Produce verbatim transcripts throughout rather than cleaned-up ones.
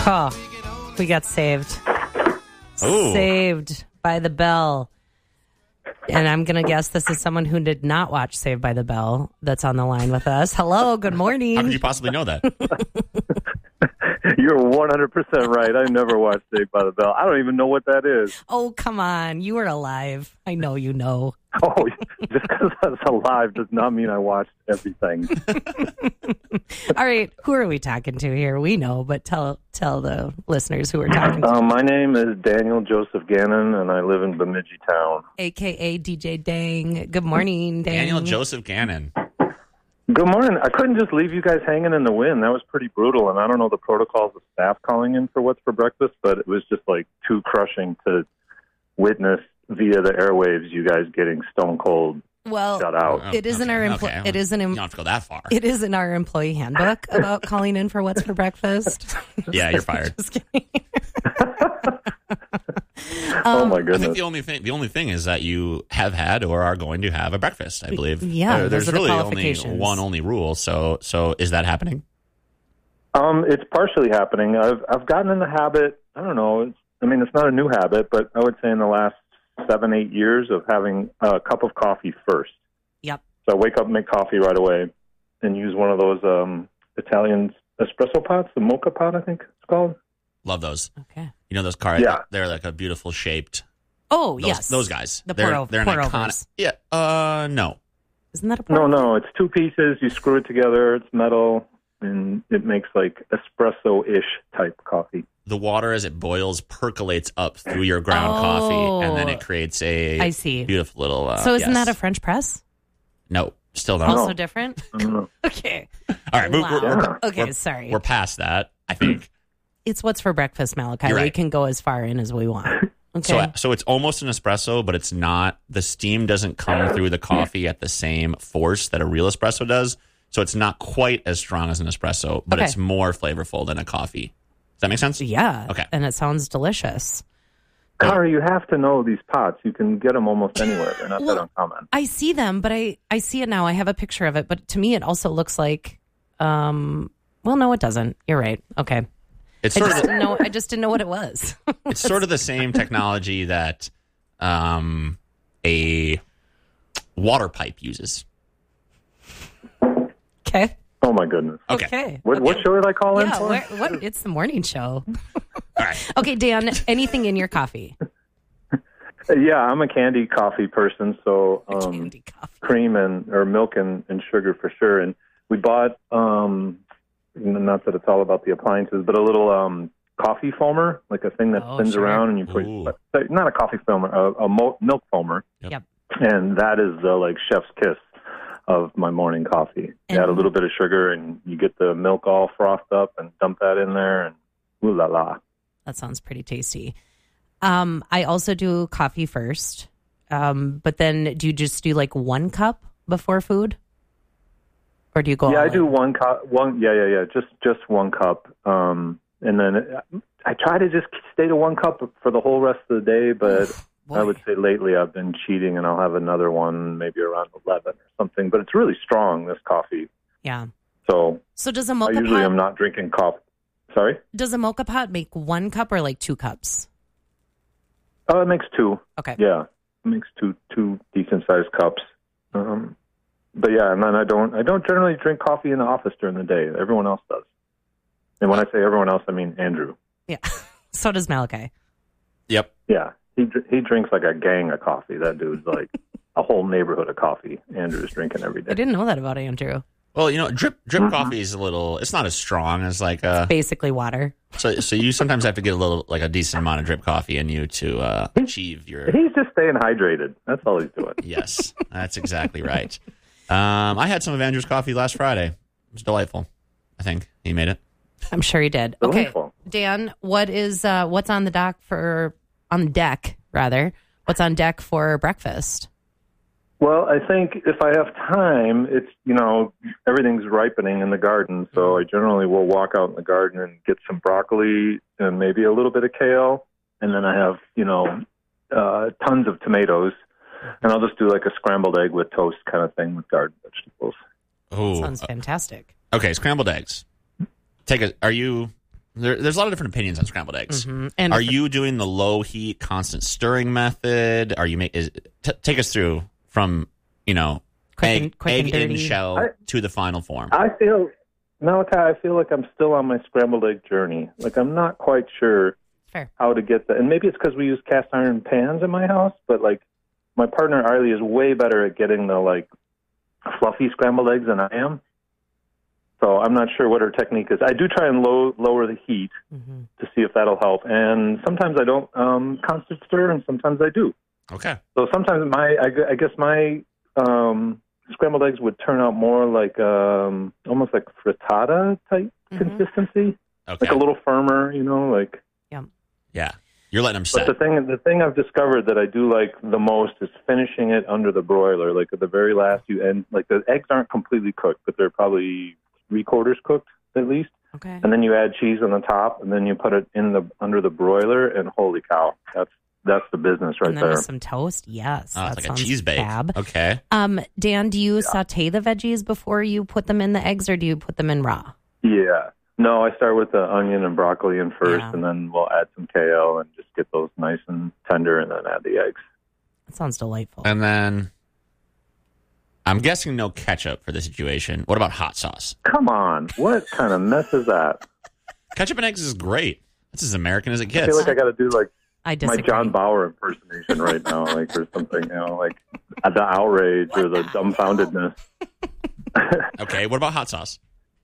Oh, we got saved. Ooh. Saved by the Bell. And I'm going to guess this is someone who did not watch Saved by the Bell that's on the line with us. Hello, good morning. How could you possibly know that? You're one hundred percent right. I never watched Saved by the Bell. I don't even know what that is. Oh, come on. You were alive. I know you know. Oh, just because I was alive does not mean I watched everything. All right. Who are we talking to here? We know, but tell tell the listeners who we're talking to. Uh, my name is Daniel Joseph Gannon, and I live in Bemidji Town. A K A D J Dang. Good morning, Dang. Daniel Joseph Gannon. Good morning. I couldn't just leave you guys hanging in the wind. That was pretty brutal, and I don't know the protocols of staff calling in for What's for Breakfast, but it was just like too crushing to witness via the airwaves you guys getting stone cold Well, shut out. Oh, it isn't okay, our empl- okay. it isn't You em- don't have to go that far. it is in our employee handbook about calling in for What's for Breakfast. Yeah, you're fired. Just kidding. Oh my I goodness. think the only thing the only thing is that you have had or are going to have a breakfast, I believe. Yeah, Uh, those there's are the really only qualifications. one only rule. So so is that happening? Um, it's partially happening. I've I've gotten in the habit. I don't know. It's, I mean, it's not a new habit, but I would say in the last seven, eight years of having a cup of coffee first. Yep. So I wake up, make coffee right away, and use one of those um, Italian espresso pots, the mocha pot, I think it's called. Love those. Okay. You know those cars? Yeah. They're like a beautiful shaped. Oh, Those, yes. Those guys. The they're, pour- they're an pour iconic. overs. Yeah. Uh, no. Isn't that a pour No, no, it's two pieces. You screw it together. It's metal, and it makes like espresso-ish type coffee. The water as it boils percolates up through your ground Oh. coffee, and then it creates a I see. beautiful little. Uh, So isn't yes. that a French press? No, still not. Also No. different? I don't know. Okay. All right, we're, Wow. we're, Yeah. Okay, we're- sorry. we're past that. I think. It's What's for Breakfast, Malachi. You're We right. can go as far in as we want. Okay. So, so it's almost an espresso, but it's not. The steam doesn't come through the coffee at the same force that a real espresso does. So it's not quite as strong as an espresso, but Okay. it's more flavorful than a coffee. Does that make sense? Yeah. Okay. And it sounds delicious. Cara, you have to know these pots. You can get them almost anywhere. They're not Well, that uncommon. I see them, but I, I see it now. I have a picture of it, but to me it also looks like, um, well, no, it doesn't. You're right. Okay. It's I sort just of didn't know. I just didn't know what it was. it's sort of the same technology that um, a water pipe uses. Okay. Oh my goodness. Okay. Okay. What, what show did I call in Yeah. for? Where, what? It's the morning show. All right. Okay, Dan. Anything in your coffee? Yeah, I'm a candy coffee person, so um, Candy coffee. cream and or milk and, and sugar for sure. And we bought, um, not that it's all about the appliances, but a little um, coffee foamer, like a thing that Oh, spins sure. around, and you put Ooh. not a coffee foamer, a, a mo- milk foamer, Yep. and that is the like chef's kiss of my morning coffee. You add a And- little bit of sugar, and you get the milk all frothed up, and dump that in there, and ooh la la. That sounds pretty tasty. Um, I also do coffee first, um, but then do you just do like one cup before food, or do you go? Yeah, all I do in? one cup. One, yeah, yeah, yeah. Just just one cup, um, and then I try to just stay to one cup for the whole rest of the day. But Boy. I would say lately I've been cheating, and I'll have another one maybe around eleven or something. But it's really strong, this coffee. Yeah. So So does a I mocha usually pot? am not drinking coffee. Sorry. Does a mocha pot make one cup or like two cups? Oh, it makes two. Okay. Yeah, it makes two two decent sized cups. Um, but yeah, and then I don't I don't generally drink coffee in the office during the day. Everyone else does. And when I say everyone else, I mean Andrew. Yeah. So does Malachi. Yep. Yeah, he dr- he drinks like a gang of coffee. That dude's like a whole neighborhood of coffee. Andrew's drinking every I day. didn't know that about Andrew. Well, you know, drip drip Mm-hmm. coffee is a little. It's not as strong as like uh Basically water. So so you sometimes have to get a little like a decent amount of drip coffee in you to uh, achieve your. He's just staying hydrated. That's all he's doing. Yes, that's exactly right. Um, I had some of Andrew's coffee last Friday. It was delightful. I think he made it. I'm sure he did. Okay, Delightful. Dan, what is uh, what's on the dock for on deck rather? What's on deck for breakfast? Well, I think if I have time, it's, you know, everything's ripening in the garden. So I generally will walk out in the garden and get some broccoli and maybe a little bit of kale. And then I have, you know, uh, tons of tomatoes. And I'll just do like a scrambled egg with toast kind of thing with garden vegetables. Oh, Sounds fantastic. okay. Scrambled eggs. Take a. Are you There, there's a lot of different opinions on scrambled eggs. Mm-hmm. And Are you doing the low heat, constant stirring method? Are you make is, t- take us through from you know Quick egg, and- quick egg and in dirty. shell I- to the final form? I feel, Malachi, I feel like I'm still on my scrambled egg journey. Like I'm not quite sure Fair. how to get that. And maybe it's because we use cast iron pans in my house, but like my partner Arlie is way better at getting the like fluffy scrambled eggs than I am. So I'm not sure what her technique is. I do try and low, lower the heat Mm-hmm. to see if that'll help. And sometimes I don't um, constant stir, and sometimes I do. Okay. So sometimes my, I, gu- I guess my um, scrambled eggs would turn out more like um, almost like frittata type Mhm. consistency, Okay. like a little firmer, you know, like. Yeah. You're letting them But set. the thing, the thing I've discovered that I do like the most is finishing it under the broiler. Like at the very last, you end like the eggs aren't completely cooked, but they're probably three quarters cooked at least. Okay. And then you add cheese on the top, and then you put it in the under the broiler, and holy cow, that's that's the business right and then there. with some toast. Yes. Oh, that it's like a sounds cheese bake. fab. Okay. Um, Dan, do you saute the veggies before you put them in the eggs, or do you put them in raw? Yeah. No, I start with the onion and broccoli in first, Yeah. and then we'll add some kale and just get those nice and tender, and then add the eggs. That sounds delightful. And then I'm guessing no ketchup for the situation. What about hot sauce? Come on, what kind of mess is that? Ketchup and eggs is great. That's as American as it I gets. feel like I got to do like I my disagree. John Bauer impersonation right now, like or something, you know, like the outrage or the dumbfoundedness. Okay. What about hot sauce?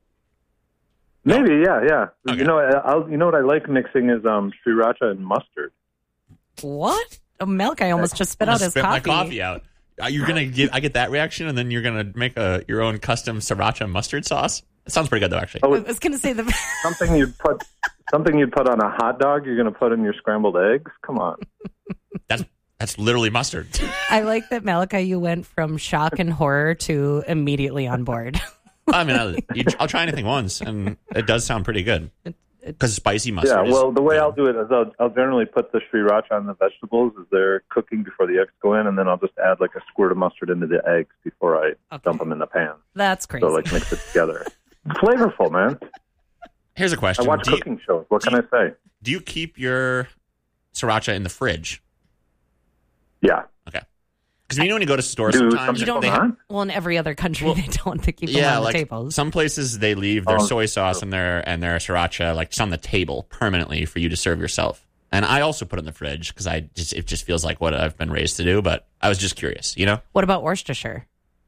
Maybe, yeah, yeah. Okay. You know, I'll, you know what I like mixing is um, sriracha and mustard. What? Oh, milk! I almost just spit I'm out gonna his spit coffee. my coffee out. Are you gonna get? I get that reaction, and then you're gonna make a your own custom sriracha mustard sauce. It sounds pretty good, though. Actually, Oh, I it's was going to say the. something you'd put something you'd put on a hot dog. You're going to put in your scrambled eggs. Come on. that's that's literally mustard. I like that, Malachi. You went from shock and horror to immediately on board. I mean, I'll, you, I'll try anything once, and it does sound pretty good because spicy mustard. Yeah. is Well, the way good. I'll do it is I'll, I'll generally put the sriracha on the vegetables as they're cooking before the eggs go in, and then I'll just add like a squirt of mustard into the eggs before I Okay. dump them in the pan. That's crazy. So like mix it together. Flavorful, man. Here's a I question: watch do you, cooking shows. What do can I say? do you keep your sriracha in the fridge? Yeah. Okay. Because you know when you go to stores Do sometimes some You don't they people have, not? well, in every other country, Well, they don't. They keep them yeah, on like the tables. some places they leave their Oh, soy sauce and their and their sriracha like just on the table permanently for you to serve yourself. And I also put it in the fridge because I just it just feels like what I've been raised to do. But I was just curious, you know. What about Worcestershire?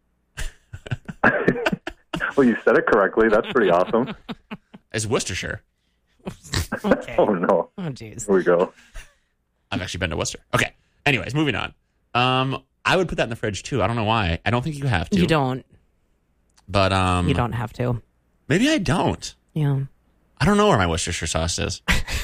Well, you said it correctly. That's pretty awesome. It's Worcestershire. Okay. Oh no. Oh, jeez. Here we go. I've actually been to Worcester. Okay. Anyways, moving on. Um, I would put that in the fridge too. I don't know why. I don't think you have to. You don't. But um, You don't have to. maybe I don't. Yeah. I don't know where my Worcestershire sauce is.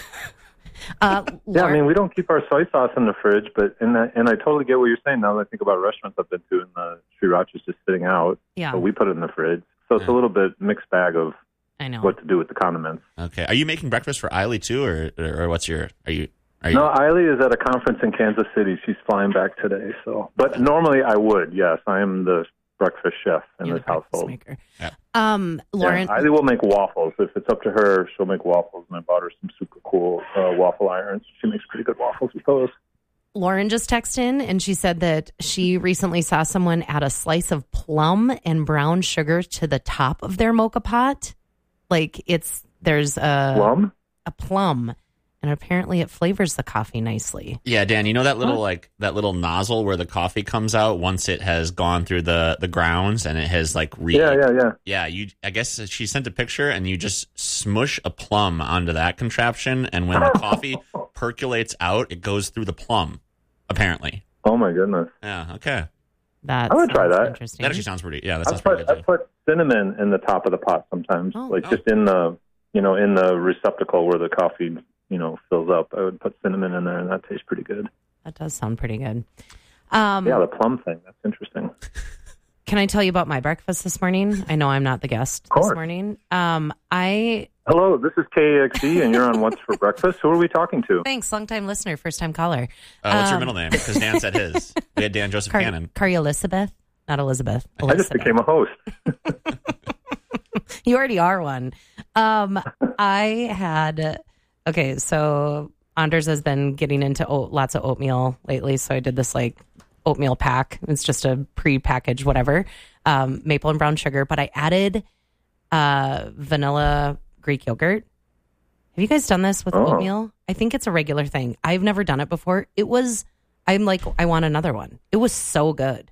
Uh, Yeah, I Lauren- mean, we don't keep our soy sauce in the fridge, but and that, and I totally get what you're saying. Now that I think about restaurants I've been to, and the sriracha's just sitting out, yeah, but we put it in the fridge. So it's Yeah. a little bit mixed bag of I know. what to do with the condiments. Okay. Are you making breakfast for Eiley too, or or what's your? Are you? Are you? No, Eiley is at a conference in Kansas City. She's flying back today. So, but normally I would. Yes, I am the breakfast chef in You're this the breakfast household. maker. Yeah. Um, Lauren, Yeah, Eiley will make waffles. If it's up to her, she'll make waffles. And I bought her some super cool uh, waffle irons. She makes pretty good waffles with those. Lauren just texted in and she said that she recently saw someone add a slice of plum and brown sugar to the top of their mocha pot. Like it's there's a Plum? a plum, and apparently it flavors the coffee nicely. Yeah, Dan, you know that little like that little nozzle where the coffee comes out once it has gone through the the grounds and it has like re Yeah, yeah, yeah. Yeah, you I guess she sent a picture and you just smush a plum onto that contraption and when the coffee percolates out, it goes through the plum, apparently. Oh my goodness. Yeah, okay. That I would try sounds that. Interesting. That actually sounds pretty yeah, that I sounds pretty put I good too. put cinnamon in the top of the pot sometimes, Oh. like Oh. just in the you know in the receptacle where the coffee you know fills up. I would put cinnamon in there, and that tastes pretty good. That does sound pretty good. Um, Yeah, the plum thing. That's interesting. Can I tell you about my breakfast this morning? I know I'm not the guest Of course. this morning. Um, I Hello, this is K A X E, and you're on What's for Breakfast. Who are we talking to? thanks, long time listener, first time caller. Uh, what's your Um, middle name? Because Dan said his. We had Dan Joseph Car- Cannon. Carrie Elizabeth, not Elizabeth. I just Elizabeth. became a host. You already are one. Um, I had, okay, so Anders has been getting into oat, lots of oatmeal lately. So I did this like oatmeal pack. It's just a pre-packaged whatever, um, maple and brown sugar. But I added uh, vanilla Greek yogurt. Have you guys done this with Oh. oatmeal? I think it's a regular thing. I've never done it before. It was, I'm like, I want another one. It was so good.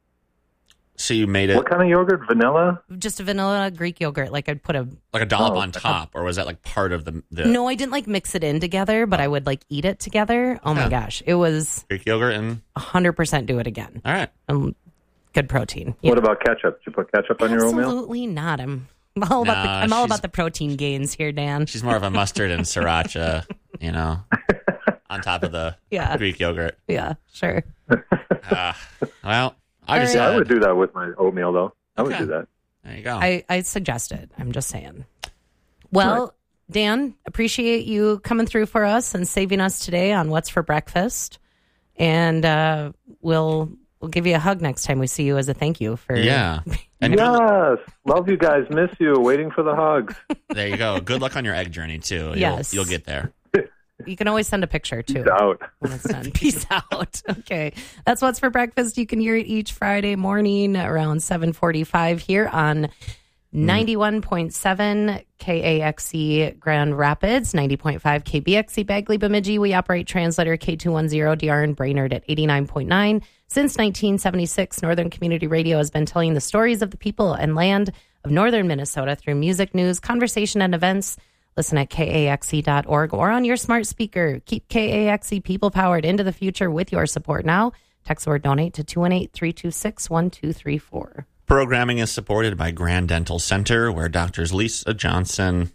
So you made it What kind of yogurt? Vanilla? Just a vanilla Greek yogurt. Like I'd put a, like a dollop Oh. on top, or was that like part of the, the no, I didn't like mix it in together, but I would like eat it together. Oh my Yeah. gosh. It was Greek yogurt? And one hundred percent do it again. all right, Um, good protein. What about ketchup? Did you put ketchup on your oatmeal? Absolutely not. I'm all about the, Nah, I'm all she's- about the protein gains here, Dan. she's more of a mustard and sriracha, you know, on top of the Yeah. Greek yogurt. Yeah, sure. Uh, well, I just All right. I said, would do that with my oatmeal, though. I would Okay. do that. there you go. I, I suggest it. I'm just saying. Well, Dan, appreciate you coming through for us and saving us today on What's for Breakfast. And uh, we'll we'll give you a hug next time we see you as a thank you for yeah, and Yes. Love you guys. Miss you. Waiting for the hugs. there you go. Good luck on your egg journey too. You'll, Yes. you'll get there. You can always send a picture too. Out. When it's done. Peace out. Okay. That's What's for Breakfast. You can hear it each Friday morning around seven forty-five here on ninety-one point seven K A X C Grand Rapids, ninety point five K B X C Bagley Bemidji. We operate translator K two ten D R in Brainerd at eighty-nine point nine. Since nineteen seventy-six, Northern Community Radio has been telling the stories of the people and land of Northern Minnesota through music, news, conversation, and events. Listen at K A X C dot org or on your smart speaker. Keep K A X C people powered into the future with your support now. Text the word donate to two one eight, three two six, one two three four. Programming is supported by Grand Dental Center, where doctors Lisa Johnson,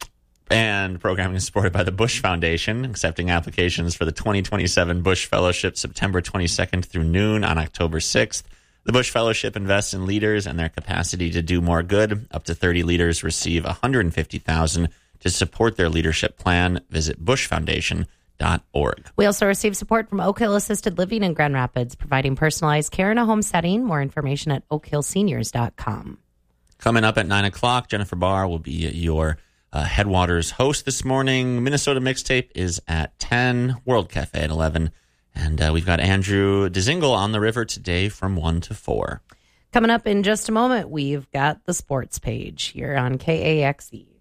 and programming is supported by the Bush Foundation, accepting applications for the twenty twenty-seven Bush Fellowship September twenty-second through noon on October sixth. The Bush Fellowship invests in leaders and their capacity to do more good. Up to thirty leaders receive one hundred fifty thousand dollars to support their leadership plan. Visit bush foundation dot org. We also receive support from Oak Hill Assisted Living in Grand Rapids, providing personalized care in a home setting. More information at oak hill seniors dot com. Coming up at nine o'clock, Jennifer Barr will be your uh, Headwaters host this morning. Minnesota Mixtape is at ten, World Cafe at eleven, and uh, we've got Andrew Dezingle on the river today from one to four. Coming up in just a moment, we've got the sports page here on K A X E.